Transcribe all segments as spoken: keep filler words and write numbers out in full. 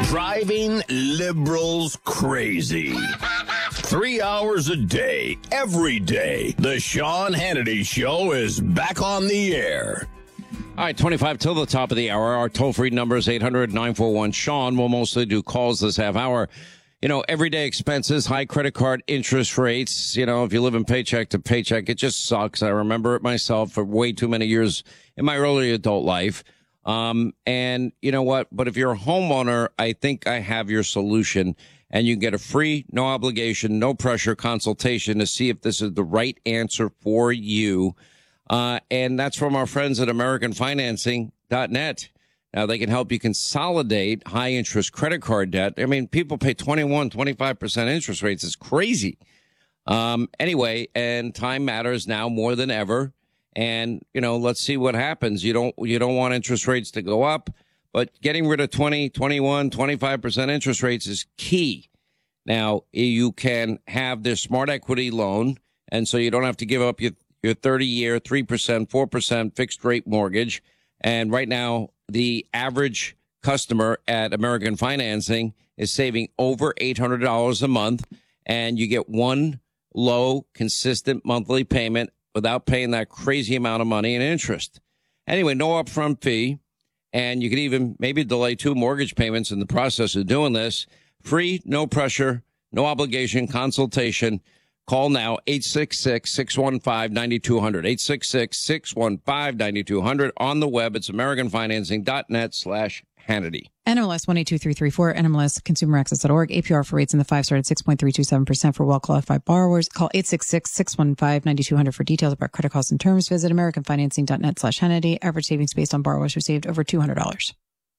Driving liberals crazy. Three hours a day, every day. The Sean Hannity Show is back on the air. All right, twenty-five till the top of the hour. Our toll-free number is eight hundred nine four one Sean. We'll mostly do calls this half hour. You know, everyday expenses, high credit card interest rates. You know, if you live in paycheck to paycheck, it just sucks. I remember it myself for way too many years in my early adult life. Um, and you know what? But if you're a homeowner, I think I have your solution. And you can get a free, no obligation, no pressure consultation to see if this is the right answer for you. Uh, and that's from our friends at American Financing dot net. Now, they can help you consolidate high-interest credit card debt. I mean, people pay twenty-one, twenty-five percent interest rates. It's crazy. Um, anyway, and time matters now more than ever. And, you know, let's see what happens. You don't you don't want interest rates to go up, but getting rid of twenty, twenty-one, twenty-five percent interest rates is key. Now, you can have this smart equity loan, and so you don't have to give up your your thirty-year, three percent, four percent fixed rate mortgage. And right now, the average customer at American Financing is saving over eight hundred dollars a month, and you get one low, consistent monthly payment without paying that crazy amount of money in interest. Anyway, no upfront fee, and you can even maybe delay two mortgage payments in the process of doing this. Free, no pressure, no obligation consultation. Call now, eight six six, six one five, nine two zero zero, eight six six, six one five, nine two zero zero. On the web, it's American Financing dot net slash Hannity. N M L S one eight two three three four, N M L S consumer access dot org. A P R for rates in the five star at six point three two seven percent for well-qualified borrowers. Call eight six six, six one five, nine two zero zero for details about credit costs and terms. Visit American Financing dot net slash Hannity. Average savings based on borrowers who saved over two hundred dollars.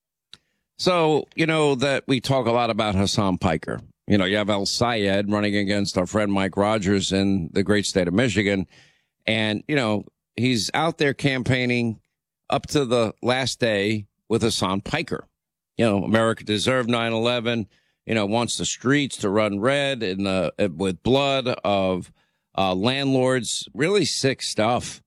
So, you know that we talk a lot about Hassan Piker. You know, you have El Sayed running against our friend Mike Rogers in the great state of Michigan. And, you know, he's out there campaigning up to the last day with Hassan Piker. You know, America deserved nine eleven, you know, wants the streets to run red in the, with blood of uh, landlords. Really sick stuff.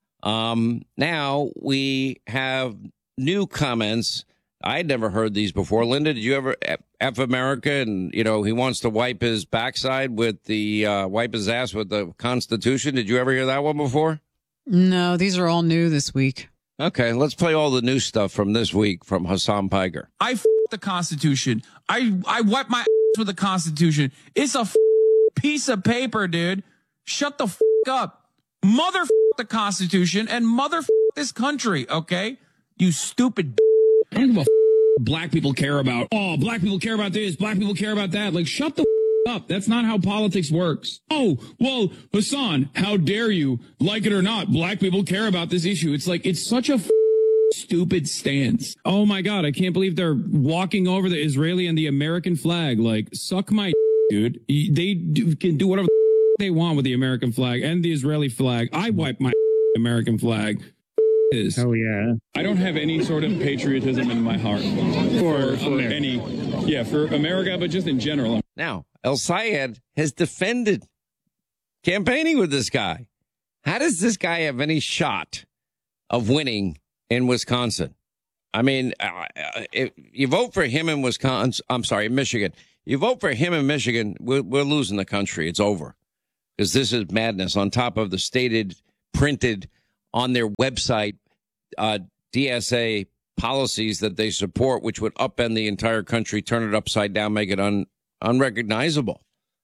Um, now we have new comments. I'd never heard these before. Linda, did you ever F America? And, you know, he wants to wipe his backside with the, uh, wipe his ass with the Constitution. Did you ever hear that one before? No, these are all new this week. Okay, let's play all the new stuff from this week from Hassan Piker. I f- the Constitution. I, I wipe my ass with the Constitution. It's a f- piece of paper, dude. Shut the f- up. Mother f- the Constitution and mother f- this country, okay? You stupid b- I don't give a f- black people care about. Oh, black people care about this. Black people care about that. Like, shut the f- up. That's not how politics works. Oh, well, Hassan, how dare you? Like it or not, black people care about this issue. It's like, it's such a f- stupid stance. Oh my God, I can't believe they're walking over the Israeli and the American flag. Like, suck my dude. They do, can do whatever they want with the American flag and the Israeli flag. I wipe my American flag. Is. Oh yeah. I don't have any sort of patriotism in my heart for, for any, yeah, for America, but just in general. Now, El Sayed has defended campaigning with this guy. How does this guy have any shot of winning in Wisconsin? I mean, uh, if you vote for him in Wisconsin, I'm sorry, Michigan. You vote for him in Michigan, we're, we're losing the country. It's over. Because this is madness on top of the stated, printed on their website, uh, D S A policies that they support, which would upend the entire country, turn it upside down, make it un, unrecognizable.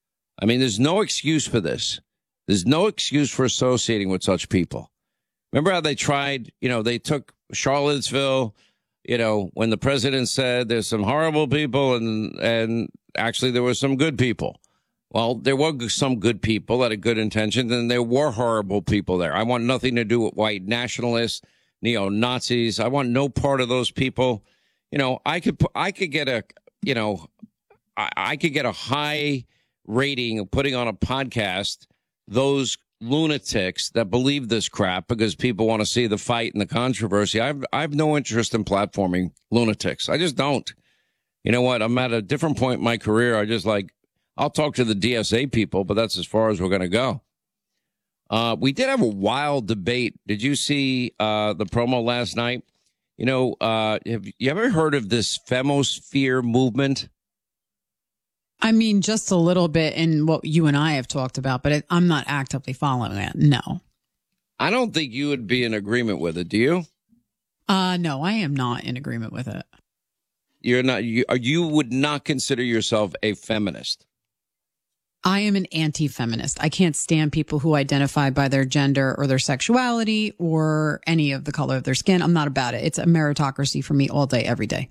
I mean, there's no excuse for this. There's no excuse for associating with such people. Remember how they tried, you know, they took Charlottesville, you know, when the president said there's some horrible people and, and actually there were some good people. Well, there were some good people that had good intentions, and there were horrible people there. I want nothing to do with white nationalists, neo-Nazis. I want no part of those people. You know, I could, I could get a, you know, I, I could get a high rating of putting on a podcast those lunatics that believe this crap because people want to see the fight and the controversy. I've, I have no interest in platforming lunatics. I just don't. You know what? I'm at a different point in my career. I just like, I'll talk to the D S A people, but that's as far as we're going to go. Uh, we did have a wild debate. Did you see uh, the promo last night? You know, uh, have you ever heard of this femosphere movement? I mean, just a little bit in what you and I have talked about, but it, I'm not actively following it. No. I don't think you would be in agreement with it. Do you? Uh, no, I am not in agreement with it. You're not. You, you would not consider yourself a feminist. I am an anti-feminist. I can't stand people who identify by their gender or their sexuality or any of the color of their skin. I'm not about it. It's a meritocracy for me all day, every day.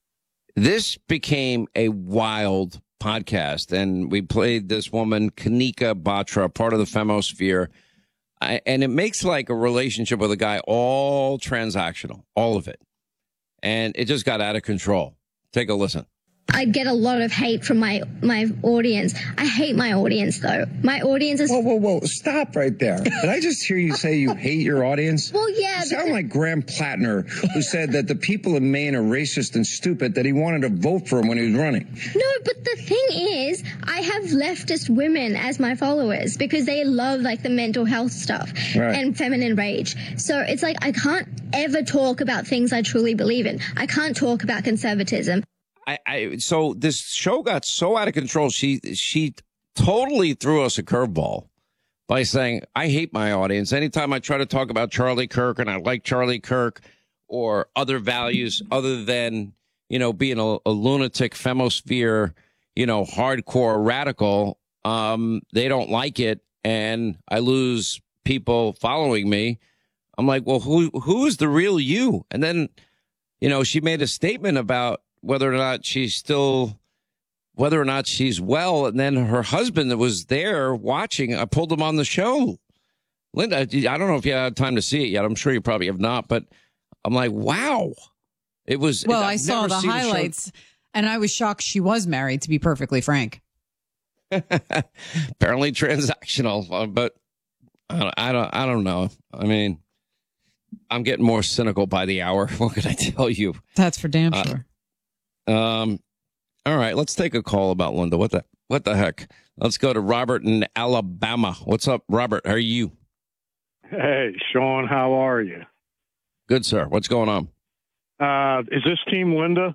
This became a wild podcast, and we played this woman, Kanika Batra, part of the Femosphere, I, and it makes like a relationship with a guy all transactional, all of it, and it just got out of control. Take a listen. I get a lot of hate from my my audience. I hate my audience, though. My audience is... Whoa, whoa, whoa. Stop right there. Did I just hear you say you hate your audience? Well, yeah. You sound like Graham Plattner, who said that the people of Maine are racist and stupid, that he wanted to vote for him when he was running. No, but the thing is, I have leftist women as my followers because they love, like, the mental health stuff Right. and feminine rage. So it's like I can't ever talk about things I truly believe in. I can't talk about conservatism. I, I so this show got so out of control. She she totally threw us a curveball by saying, I hate my audience. Anytime I try to talk about Charlie Kirk and I like Charlie Kirk or other values other than, you know, being a, a lunatic femosphere, you know, hardcore radical, um, they don't like it. And I lose people following me. I'm like, well, who who is the real you? And then, you know, she made a statement about whether or not she's still, whether or not she's well. And then her husband that was there watching, I pulled him on the show. Linda, I don't know if you had time to see it yet. I'm sure you probably have not, but I'm like, wow. It was. Well, I've I saw the highlights and I was shocked she was married, to be perfectly frank. Apparently transactional, uh, but I don't, I don't, I don't know. I mean, I'm getting more cynical by the hour. What can I tell you? That's for damn Uh, sure. Um, all right, let's take a call about Linda. What the what the heck? Let's go to Robert in Alabama. What's up, Robert? How are you? Hey, Sean, how are you? Good, sir. What's going on? Uh, is this Team Linda?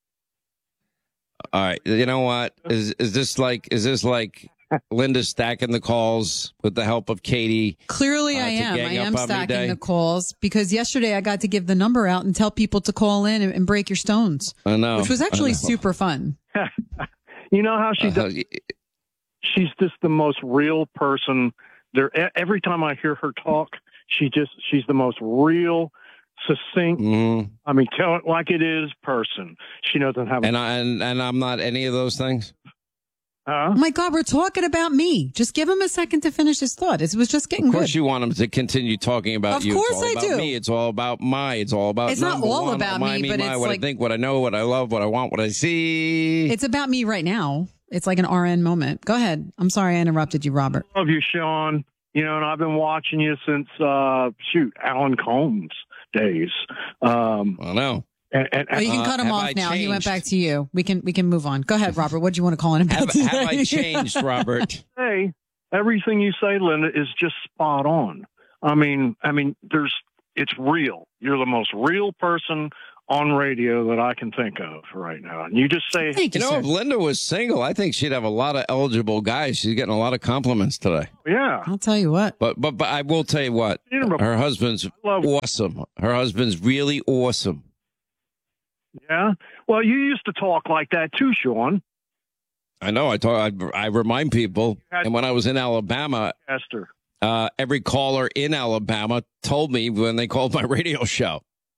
All right. You know what? Is is this like is this like Linda stacking the calls with the help of Katie? Clearly, uh, I to am. gang I up am on me stacking day? the calls because yesterday I got to give the number out and tell people to call in and, and break your stones, I know. which was I actually know. super fun. You know how she Uh, does? She's just the most real person. There, e- every time I hear her talk, she just she's the most real, succinct. mhm. I mean, tell it like it is person. She doesn't have. And I and, and I'm not any of those things. Huh? Oh my God, we're talking about me. Just give him a second to finish his thought. It was just getting Of course, good. you want him to continue talking about Of you. course it's all I about do. Me. It's all about my. It's all about. It's not number all one. about my, me, but my, it's what like- I think, what I know, what I love, what I want, what I see. It's about me right now. It's like an R N moment. Go ahead. I'm sorry I interrupted you, Robert. Love you, Sean. You know, and I've been watching you since uh, shoot Alan Combs days. Um, I know. and, and, Oh, you can Uh, cut him have off I now. He went changed? back to you. We can we can move on. Go ahead, Robert. What do you want to call in about Have, today? have I changed, Robert? say everything you say, Linda, is just spot on. I mean, I mean, there's it's real. You're the most real person on radio that I can think of right now. And you just say, Thank you, You know, sir. if Linda was single, I think she'd have a lot of eligible guys. She's getting a lot of compliments today. yeah, I'll tell you what. But but but I will tell you what, You know, her husband's love- awesome. Her husband's really awesome. yeah. Well, you used to talk like that too, Sean. I know. I talk. I, I remind people. And when I was in Alabama, Esther. uh, every caller in Alabama told me when they called my radio show.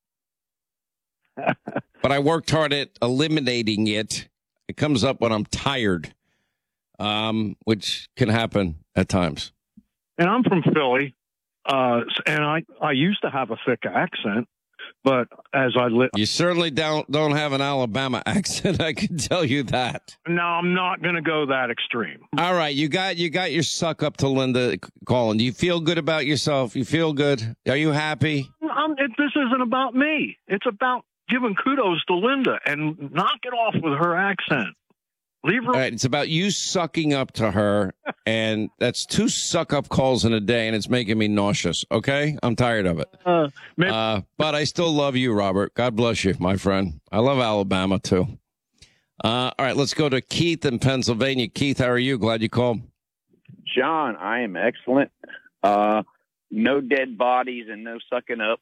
But I worked hard at eliminating it. It comes up when I'm tired, um, which can happen at times. And I'm from Philly, uh, and I, I used to have a thick accent, but as I lit, You certainly don't don't have an Alabama accent. I can tell you that. now I'm not going to go that extreme. All right, you got you got your suck up to Linda calling. Do you feel good about yourself? You feel good? Are you happy? I'm, it, this isn't about me. It's about giving kudos to Linda and knock it off with her accent. Leave her. All right, it's about you sucking up to her, and that's two suck up calls in a day, and it's making me nauseous. Okay, I'm tired of it. Uh, maybe- uh, but I still love you, Robert. God bless you, my friend. I love Alabama too. Uh, all right, let's go to Keith in Pennsylvania. Keith, how are you? Glad you called. John, I am excellent. Uh, no dead bodies and no sucking up.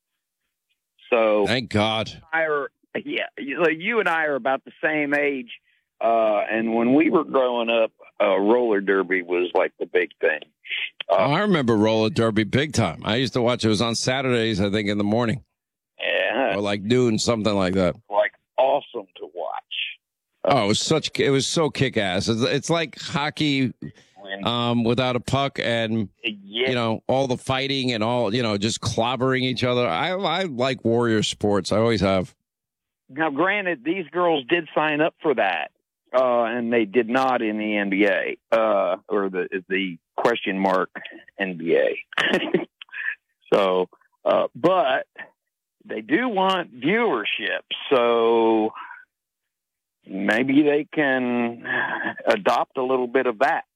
So thank God. I are, yeah, you, you and I are about the same age. Uh, and when we were growing up, uh, roller derby was like the big thing. Uh, oh, I remember roller derby big time. I used to watch. It was on Saturdays, I think, in the morning. Yeah. Or like noon, something like that. Like awesome to watch. Oh, it was such. It was so kick ass. It's, it's like hockey, um, without a puck, and yeah. you know all the fighting and all you know just clobbering each other. I I like warrior sports. I always have. Now, granted, these girls did sign up for that. Uh, and they did not in the N B A, uh, or the the question mark N B A. so, uh, but they do want viewership, so maybe they can adopt a little bit of that.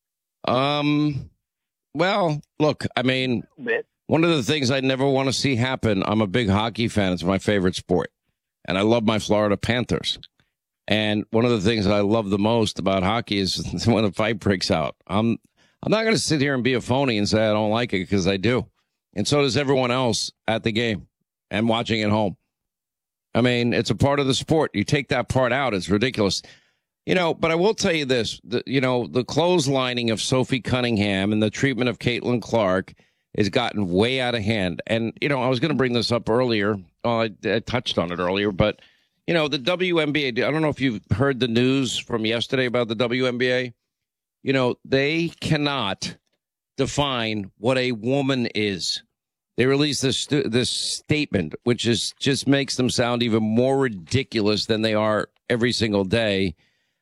Um, well, look, I mean, one of the things I never want to see happen, I'm a big hockey fan. It's my favorite sport, and I love my Florida Panthers. And one of the things that I love the most about hockey is when a fight breaks out. I'm I'm not going to sit here and be a phony and say I don't like it, because I do. And so does everyone else at the game and watching at home. I mean, it's a part of the sport. You take that part out, it's ridiculous. You know, but I will tell you this, the, you know, the clotheslining of Sophie Cunningham and the treatment of Caitlin Clark has gotten way out of hand. And, you know, I was going to bring this up earlier. Oh, I, I touched on it earlier, but you know, the W N B A, I don't know if you've heard the news from yesterday about the W N B A. You know, they cannot define what a woman is. They released this this statement, which is just makes them sound even more ridiculous than they are every single day.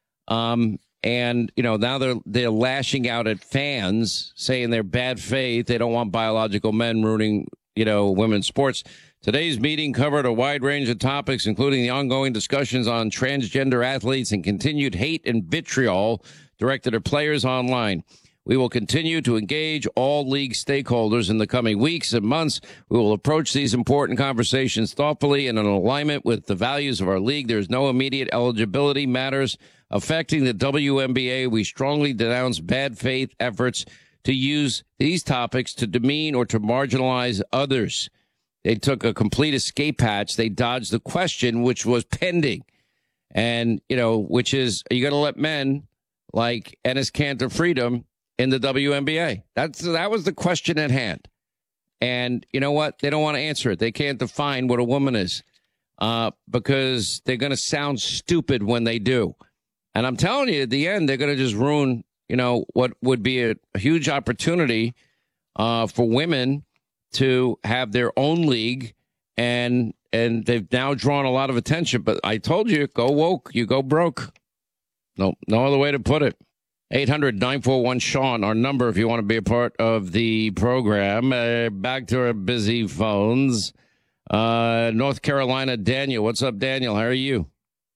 Um, and, you know, now they're they're lashing out at fans, saying they're bad faith. They don't want biological men ruining, you know, women's sports. Today's meeting covered a wide range of topics, including the ongoing discussions on transgender athletes and continued hate and vitriol directed at players online. We will continue to engage all league stakeholders in the coming weeks and months. We will approach these important conversations thoughtfully and in alignment with the values of our league. There is no immediate eligibility matters affecting the W N B A. We strongly denounce bad faith efforts to use these topics to demean or to marginalize others. They took a complete escape hatch. They dodged the question, which was pending. And, you know, which is, are you going to let men like Enes Kanter Freedom in the W N B A? That's, that was the question at hand. And you know what? They don't want to answer it. They can't define what a woman is uh, because they're going to sound stupid when they do. And I'm telling you, at the end, they're going to just ruin, you know, what would be a, a huge opportunity uh, for women to have their own league, and and they've now drawn a lot of attention. But I told you, go woke, you go broke. No, no other way to put it. eight hundred nine four one Sean, our number if you want to be a part of the program. Uh, back to our busy phones. Uh, North Carolina, Daniel. What's up, Daniel? How are you?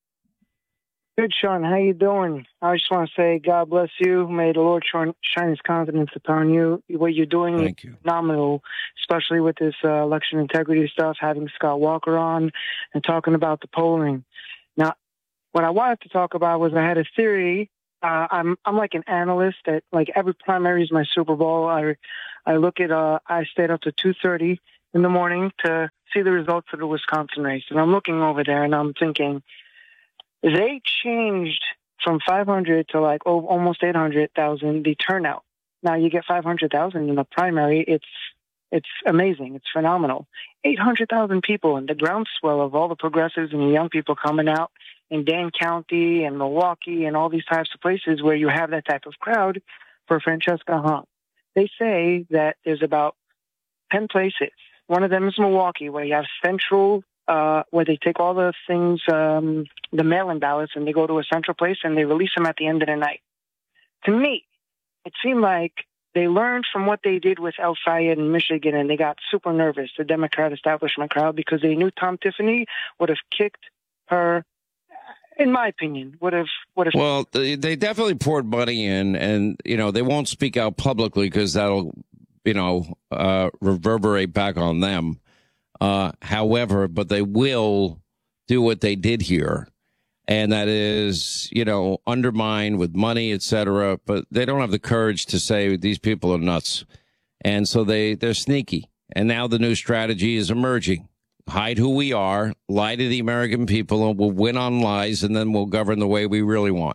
Good, Sean. How you doing? I just want to say God bless you. May the Lord shine His countenance upon you. What you're doing Thank is you. phenomenal, especially with this uh, election integrity stuff, having Scott Walker on and talking about the polling. Now, what I wanted to talk about was I had a theory. Uh, I'm I'm like an analyst at like every primary is my Super Bowl. I I look at uh I stayed up to two thirty in the morning to see the results of the Wisconsin race, and I'm looking over there and I'm thinking, they changed from five hundred to like oh, almost eight hundred thousand the turnout. Now you get five hundred thousand in the primary. It's it's amazing. It's phenomenal. eight hundred thousand people, and the groundswell of all the progressives and the young people coming out in Dane County and Milwaukee and all these types of places where you have that type of crowd for Francesca Hunt. They say that there's about ten places. One of them is Milwaukee, where you have central, uh, where they take all the things, um, the mail-in ballots, and they go to a central place and they release them at the end of the night. To me, it seemed like they learned from what they did with El Fayed in Michigan, and they got super nervous, the Democrat establishment crowd, because they knew Tom Tiffany would have kicked her in my opinion, would have would have. Well, they, they definitely poured money in, and you know they won't speak out publicly because that'll, you know, uh, reverberate back on them. Uh, however, but they will do what they did here, and that is, you know, undermine with money, et cetera. But they don't have the courage to say these people are nuts, and so they they're sneaky. And now the new strategy is emerging. Hide who we are, lie to the American people, and we'll win on lies, and then we'll govern the way we really want.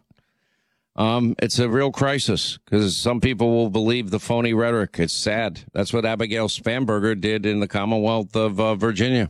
Um, it's a real crisis because some people will believe the phony rhetoric. It's sad. That's what Abigail Spanberger did in the Commonwealth of uh, Virginia.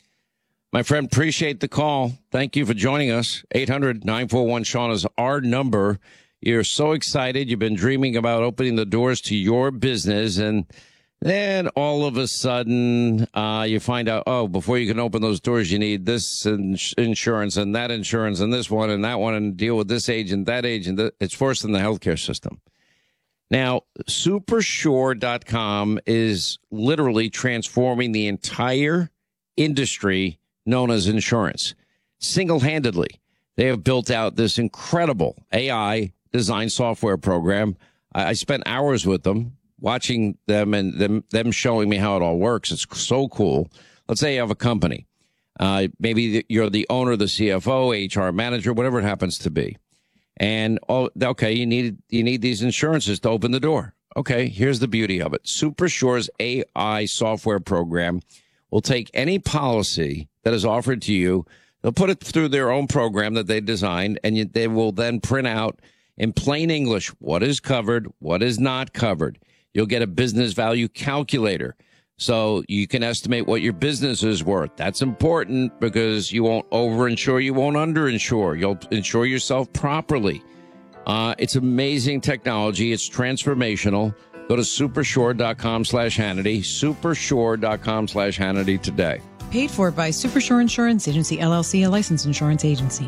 My friend, appreciate the call. Thank you for joining us. eight hundred nine four one Sean is our number. You're so excited. You've been dreaming about opening the doors to your business, and then all of a sudden, uh, you find out, oh, before you can open those doors, you need this ins- insurance and that insurance and this one and that one and deal with this agent, that agent. It's worse than the healthcare system. Now, Supersure dot com is literally transforming the entire industry known as insurance. Single-handedly, they have built out this incredible A I design software program. I, I spent hours with them, watching them and them, them showing me how it all works. It's so cool. Let's say you have a company. Uh, maybe you're the owner, the C F O, H R manager, whatever it happens to be. And, oh, okay, you need, you need these insurances to open the door. Okay, here's the beauty of it. Supersure's A I software program will take any policy that is offered to you. They'll put it through their own program that they designed, and you, they will then print out in plain English what is covered, what is not covered. You'll get a business value calculator, so you can estimate what your business is worth. That's important because you won't overinsure, you won't underinsure. You'll insure yourself properly. Uh, it's amazing technology. It's transformational. Go to supersure dot com slash Hannity, supersure dot com slash Hannity today. Paid for by Supersure Insurance Agency, L L C, a licensed insurance agency.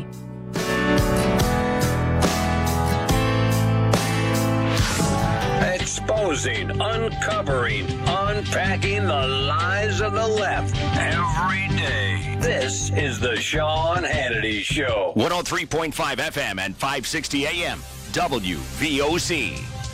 Exposing, uncovering, unpacking the lies of the left every day. This is the Sean Hannity Show. one oh three point five F M and five sixty A M, W V O C.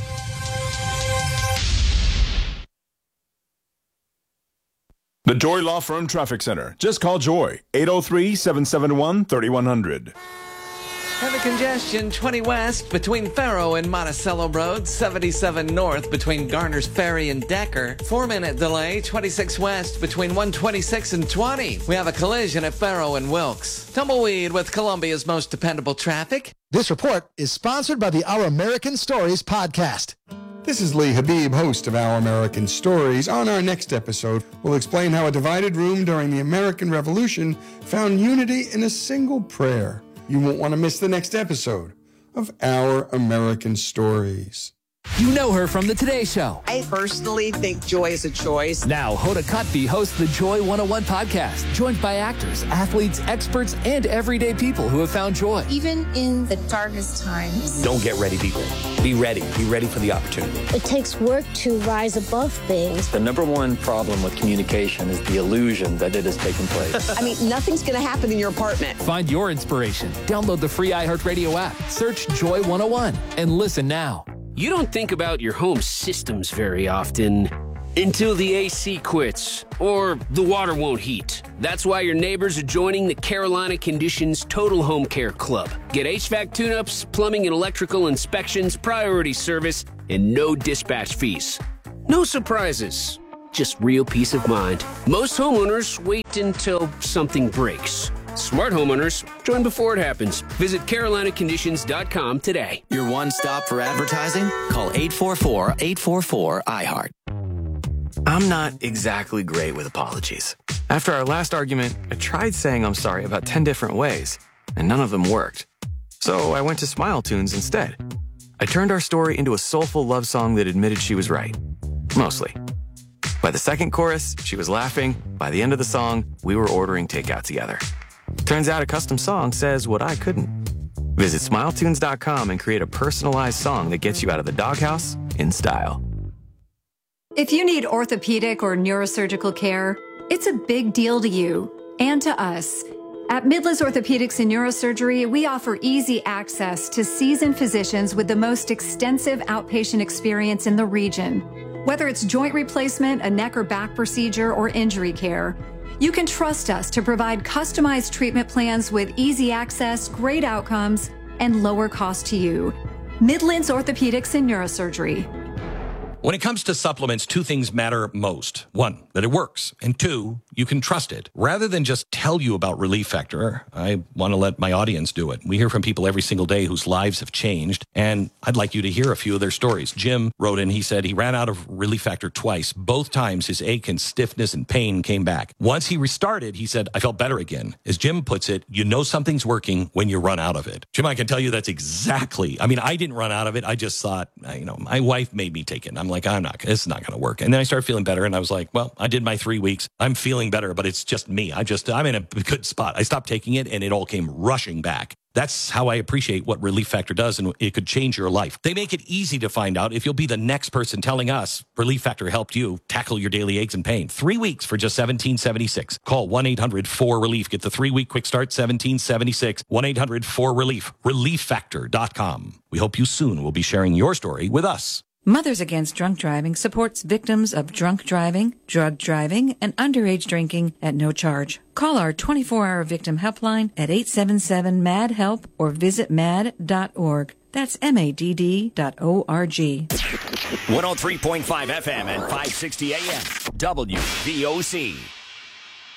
The Joy Law Firm Traffic Center. Just call Joy, eight oh three, seven seven one, three one zero zero. Heavy congestion twenty west between Faro and Monticello Road, seventy-seven north between Garner's Ferry and Decker. Four-minute delay twenty-six west between one twenty-six and twenty. We have a collision at Faro and Wilkes. Tumbleweed with Columbia's most dependable traffic. This report is sponsored by the Our American Stories podcast. This is Lee Habib, host of Our American Stories. On our next episode, we'll explain how a divided room during the American Revolution found unity in a single prayer. You won't want to miss the next episode of Our American Stories. You know her from The Today Show. I personally think joy is a choice. Now, Hoda Kotb hosts the Joy one oh one podcast, joined by actors, athletes, experts, and everyday people who have found joy. Even in the darkest times. Don't get ready, people. Be ready. Be ready for the opportunity. It takes work to rise above things. The number one problem with communication is the illusion that it is taking place. I mean, nothing's going to happen in your apartment. Find your inspiration. Download the free iHeartRadio app. Search Joy one oh one and listen now. You don't think about your home systems very often until the A C quits or the water won't heat. That's why your neighbors are joining the Carolina Conditions Total Home Care Club. Get H V A C tune-ups, plumbing and electrical inspections, priority service, and no dispatch fees. No surprises, just real peace of mind. Most homeowners wait until something breaks. Smart homeowners join before it happens. Visit carolina conditions dot com today. Your one stop for advertising? Call eight four four, eight four four, I heart. I'm not exactly great with apologies. After our last argument, I tried saying I'm sorry about ten different ways, and none of them worked. So I went to Smile Tunes instead. I turned our story into a soulful love song that admitted she was right. Mostly. By the second chorus, she was laughing. By the end of the song, we were ordering takeout together. Turns out a custom song says what I couldn't. Visit smile tunes dot com and create a personalized song that gets you out of the doghouse in style. If you need orthopedic or neurosurgical care, it's a big deal to you and to us. At Midlands Orthopedics and Neurosurgery, we offer easy access to seasoned physicians with the most extensive outpatient experience in the region. Whether it's joint replacement, a neck or back procedure, or injury care, you can trust us to provide customized treatment plans with easy access, great outcomes, and lower cost to you. Midlands Orthopedics and Neurosurgery. When it comes to supplements, two things matter most. One, that it works. And two, you can trust it. Rather than just tell you about Relief Factor, I want to let my audience do it. We hear from people every single day whose lives have changed, and I'd like you to hear a few of their stories. Jim wrote in, he said he ran out of Relief Factor twice. Both times his ache and stiffness and pain came back. Once he restarted, he said, I felt better again. As Jim puts it, you know something's working when you run out of it. Jim, I can tell you that's exactly, I mean, I didn't run out of it. I just thought, you know, my wife made me take it. I'm like, I'm not, this is not going to work. And then I started feeling better, and I was like, well, I did my three weeks. I'm feeling better, but it's just me. I just, I'm in a good spot. I stopped taking it, and it all came rushing back. That's how I appreciate what Relief Factor does, and it could change your life. They make it easy to find out if you'll be the next person telling us Relief Factor helped you tackle your daily aches and pain. Three weeks for just seventeen seventy-six. Call one eight hundred four relief. Get the three-week quick start, seventeen seventy-six. one eight hundred four relief. relief factor dot com. We hope you soon will be sharing your story with us. Mothers Against Drunk Driving supports victims of drunk driving, drug driving, and underage drinking at no charge. Call our twenty-four hour victim helpline at eight seven seven M A D HELP or visit mad dot org. That's M A D D dot O R G. one oh three point five F M and five sixty A M. W V O C.